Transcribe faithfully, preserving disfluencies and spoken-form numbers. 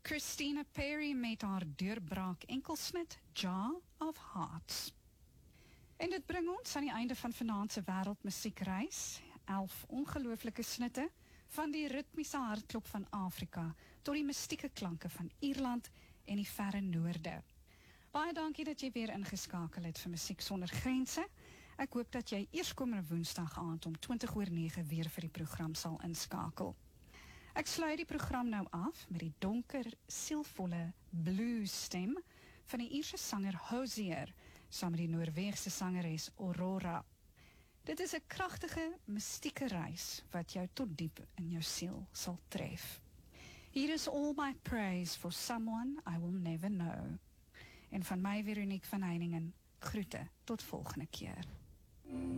Christina Perri met haar deurbraak enkelsnit Jar of Hearts. En dit bring ons aan die einde van vanaand se wêreldmusiekreis. Elf ongelooflike snitte van die ritmiese hartklop van Afrika tot die mystieke klanke van Ierland en die verre noorde. Baie dankie dat jy weer ingeskakel het vir Musiek Sonder Grense. Ek hoop dat jy eerskomende Woensdag aand om twintig oor nege weer vir die program sal inskakel. Ek sluit die program nou af met die donker, sielvolle blues stem van die Ierse sanger Hozier, saam met die Noorweegse sangeres Aurora. Dit is 'n kragtige, mystieke reis wat jou tot diep in jou siel sal tref. Hier is All My Praise for Someone I Will Never Know. En van my Veronique van Heiningen, groete tot volgende keer.